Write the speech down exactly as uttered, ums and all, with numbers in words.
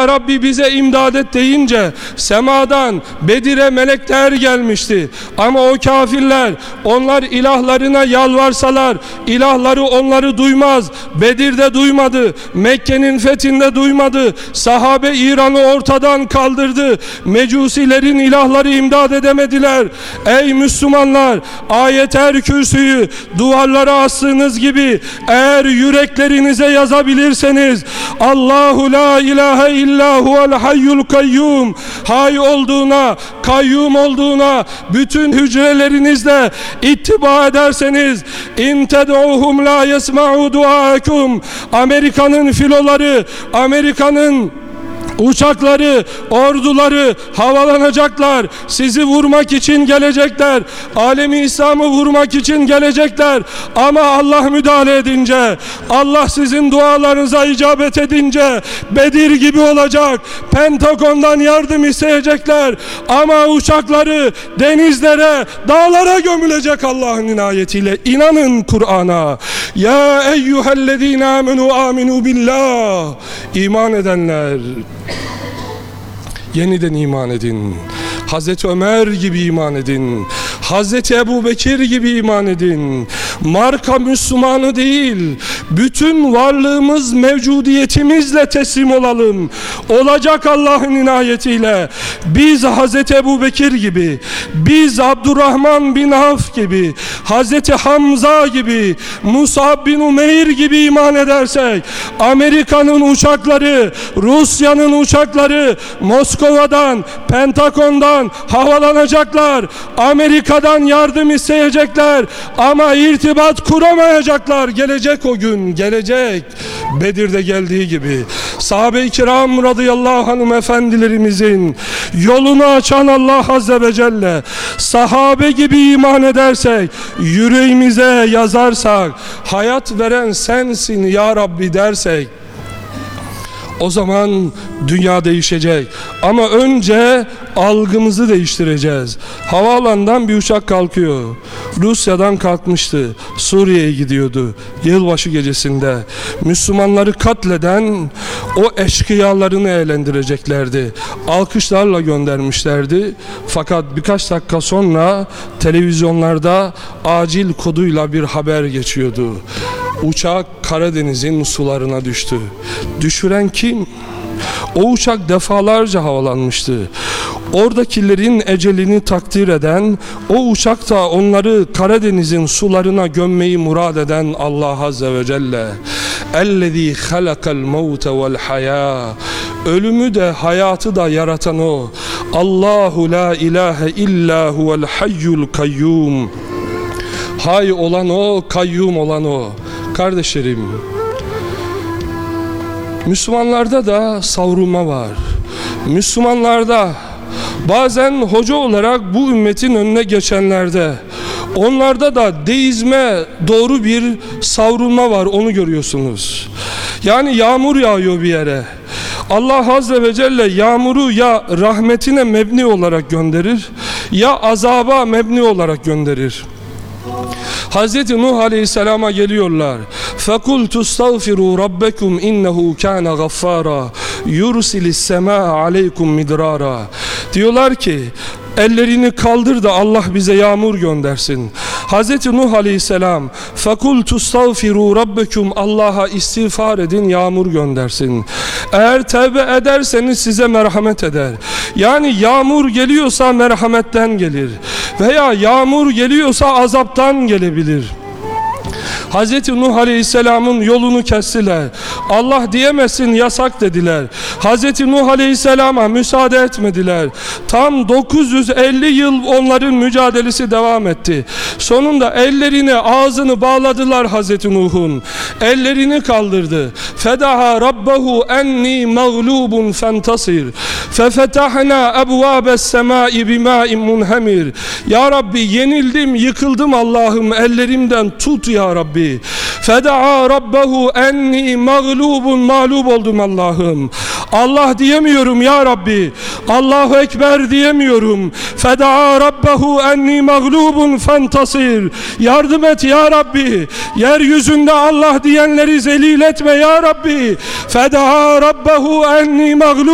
Ya Rabbi bize imdad et deyince semadan Bedir'e melekler gelmişti. Ama o kafirler, onlar ilahlarına yalvarsalar ilahları onları duymaz. Bedir'de duymadı, Mekke'nin fethinde duymadı. Sahabe İran'ı ortadan kaldırdı. Mecusilerin ilahları imdad edemediler. Ey Müslümanlar, Ayet-el Kürsü'yü duvarlara astığınız gibi eğer yüreklerinize yazabilirseniz, Allahu la ilahe illa huvel hayyul kayyum, hay olduğuna, kayyum olduğuna bütün hücrelerinizle ittiba ederseniz, in ted'uhum la yesma'u duakum, Amerika'nın filoları, Amerika'nın uçakları, orduları havalanacaklar. Sizi vurmak için gelecekler. Alemi İslam'ı vurmak için gelecekler. Ama Allah müdahale edince, Allah sizin dualarınıza icabet edince Bedir gibi olacak. Pentagon'dan yardım isteyecekler. Ama uçakları denizlere, dağlara gömülecek Allah'ın inayetiyle. İnanın Kur'an'a. Ya eyyühellezine amenu aminu billah. İman edenler, yeniden iman edin. Hazreti Ömer gibi iman edin. Hazreti Ebu Bekir gibi iman edin. Marka Müslümanı değil, bütün varlığımız, mevcudiyetimizle teslim olalım. Olacak Allah'ın inayetiyle. Biz Hazreti Ebu Bekir gibi, biz Abdurrahman bin Avf gibi, Hazreti Hamza gibi, Musab bin Umeyr gibi iman edersek, Amerika'nın uçakları, Rusya'nın uçakları Moskova'dan, Pentagon'dan havalanacaklar. Amerika'dan yardım isteyecekler. Ama irtibat kuramayacaklar. Gelecek o gün, gelecek. Bedir'de geldiği gibi. Sahabe-i kiram radıyallahu anhum efendilerimizin yolunu açan Allah azze ve celle, sahabe gibi iman edersek, yüreğimize yazarsak, hayat veren sensin ya Rabbi dersek, o zaman dünya değişecek. Ama önce algımızı değiştireceğiz. Havaalanından bir uçak kalkıyor. Rusya'dan kalkmıştı. Suriye'ye gidiyordu. Yılbaşı gecesinde. Müslümanları katleden o eşkıyalarını eğlendireceklerdi. Alkışlarla göndermişlerdi. Fakat birkaç dakika sonra televizyonlarda acil koduyla bir haber geçiyordu. Uçak Karadeniz'in sularına düştü. Düşüren kim? O uçak defalarca havalanmıştı. Oradakilerin ecelini takdir eden, o uçakta onları Karadeniz'in sularına gömmeyi murad eden Allah Azze ve Celle. اَلَّذ۪ي خَلَقَ الْمَوْتَ وَالْحَيَاةِ, ölümü de hayatı da yaratan o. Allahu la ilahe illa huvel hayyul kayyum, hay olan o, kayyum olan o. Kardeşlerim, Müslümanlarda da savrulma var. Müslümanlarda bazen hoca olarak bu ümmetin önüne geçenlerde, onlarda da deizme doğru bir savrulma var, onu görüyorsunuz. Yani yağmur yağıyor bir yere. Allah Azze ve Celle yağmuru ya rahmetine mebni olarak gönderir, ya azaba mebni olarak gönderir. Hazreti Nuh Aleyhisselam'a geliyorlar. فَقُلْ تُسْتَغْفِرُوا رَبَّكُمْ اِنَّهُ كَانَ غَفَّارًا يُرْسِلِ السَّمَاءَ عَلَيْكُمْ مِدْرَارًا. Diyorlar ki, ellerini kaldır da Allah bize yağmur göndersin. Hazreti Nuh Aleyhisselam, فَقُلْ تُسْتَغْفِرُوا رَبَّكُمْ, Allah'a istiğfar edin, yağmur göndersin. Eğer tevbe ederseniz size merhamet eder. Yani yağmur geliyorsa merhametten gelir. Veya yağmur geliyorsa azaptan gelebilir. Hazreti Nuh Aleyhisselam'ın yolunu kestiler. Allah diyemezsin, yasak dediler. Hazreti Nuh Aleyhisselam'a müsaade etmediler. Tam dokuz yüz elli yıl onların mücadelesi devam etti. Sonunda ellerini, ağzını bağladılar Hazreti Nuh'un. Ellerini kaldırdı. Fedaha rabbahu enni mağlubun fentasir. Fefetahna ebvâbes semâi bimâin munhemir. Ya Rabbi, yenildim, yıkıldım Allah'ım, ellerimden tut ya Rabbi. Feda'a rabbahu enni mağlubun, mağlub oldum Allah'ım. Allah diyemiyorum ya Rabbi. Allahu Ekber diyemiyorum. Feda'a rabbahu enni mağlubun fentasir. Yardım et ya Rabbi. Yeryüzünde Allah diyenleri zelil etme ya Rabbi. Feda'a rabbahu enni mağlubun